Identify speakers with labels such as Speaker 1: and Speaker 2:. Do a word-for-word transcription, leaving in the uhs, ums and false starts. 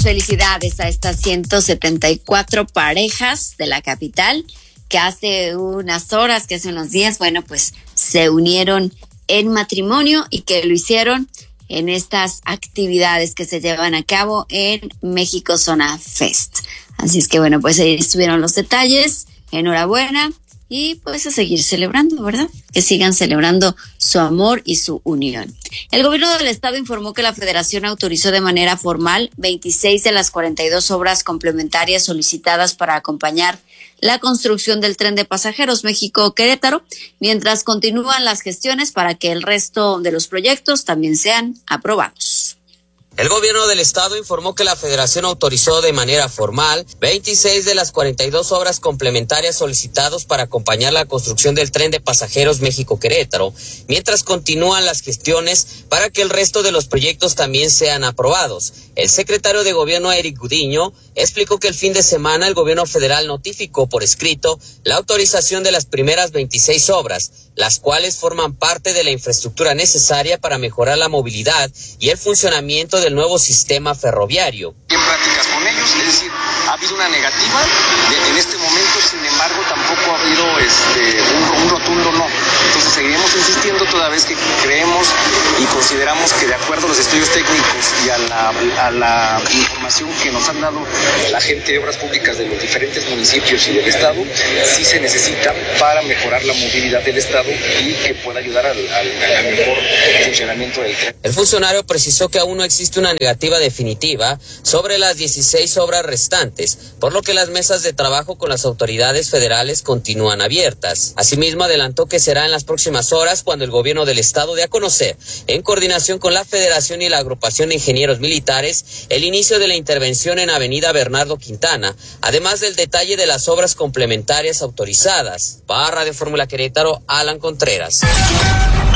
Speaker 1: felicidades a estas ciento setenta y cuatro parejas de la capital que hace unas horas, que hace unos días, bueno, pues se unieron en matrimonio y que lo hicieron en estas actividades que se llevan a cabo en México Zona Fest. Así es que bueno, pues ahí estuvieron los detalles. Enhorabuena y pues a seguir celebrando, ¿verdad? Que sigan celebrando su amor y su unión. El gobierno del estado informó que la federación autorizó de manera formal veintiséis de las cuarenta y dos obras complementarias solicitadas para acompañar la construcción del tren de pasajeros México-Querétaro, mientras continúan las gestiones para que el resto de los proyectos también sean aprobados.
Speaker 2: El gobierno del estado informó que la federación autorizó de manera formal veintiséis de las cuarenta y dos obras complementarias solicitados para acompañar la construcción del tren de pasajeros México-Querétaro, mientras continúan las gestiones para que el resto de los proyectos también sean aprobados. El secretario de Gobierno, Eric Gudiño, explicó que el fin de semana el gobierno federal notificó por escrito la autorización de las primeras veintiséis obras, las cuales forman parte de la infraestructura necesaria para mejorar la movilidad y el funcionamiento del nuevo sistema ferroviario.
Speaker 3: En prácticas con ellos, es decir, ha habido una negativa en este momento, sin embargo tampoco ha habido este, un, un rotundo no. Entonces seguiremos insistiendo toda vez que creemos y consideramos que de acuerdo a los estudios técnicos y a la, a la información que nos han dado la gente de obras públicas de los diferentes municipios y del estado, sí se necesita para mejorar la movilidad del estado y que pueda ayudar al, al, al mejor funcionamiento del tren.
Speaker 2: El funcionario precisó que aún no existe una negativa definitiva sobre las dieciséis obras restantes, por lo que las mesas de trabajo con las autoridades federales continúan abiertas. Asimismo, adelantó que será en las próximas horas cuando el gobierno del estado dé a conocer, en coordinación con la Federación y la Agrupación de Ingenieros Militares, el inicio de la intervención en Avenida Bernardo Quintana, además del detalle de las obras complementarias autorizadas. Para Radio Fórmula Querétaro, Alan Contreras.